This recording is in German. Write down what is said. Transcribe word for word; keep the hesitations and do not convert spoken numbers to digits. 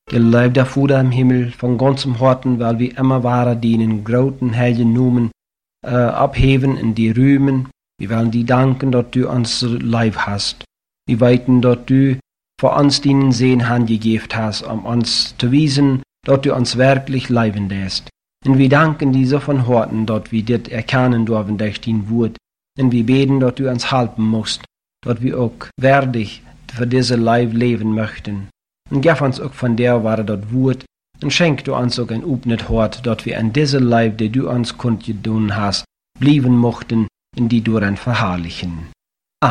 Geliebter Vater im Himmel, von ganzem Herzen, weil wir immer waren, deinen großen heiligen Namen äh, abheben und die rühmen. Wir wollen dir danken, dass du uns so lieb hast. Wir weiten, dass du für uns deinen Sehen handgegeben hast, um uns zu wiesen, dass du uns wirklich lieben lässt. Und wir danken dir so von Herzen, dass wir das erkennen dürfen durch dein Wort. Und wir beten, dass du uns helfen musst, dass wir auch würdig für diese Leib leben möchten. Und gib uns auch von der Ware dort Wort, und schenk du uns auch ein upnet Hort, dass wir an diese Leib, die du uns kundgetun hast, blieben mochten, in die du dann verherrlichen.